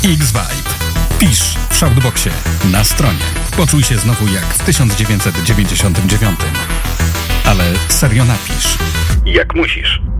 X-Vibe. Pisz w Shoutboxie na stronie. Poczuj się znowu jak w 1999. Ale serio napisz. Jak musisz.